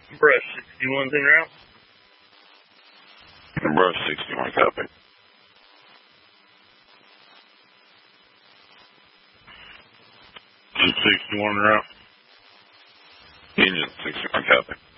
Brush 61's en route. Brush 61, copy. Engine 61 en route. Engine 61, copy.